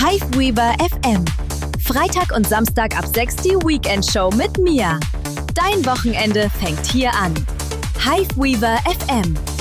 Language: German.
Hiveweaver FM. Freitag und Samstag ab 6 die Weekend-Show mit Mia. Dein Wochenende fängt hier an. Hiveweaver FM.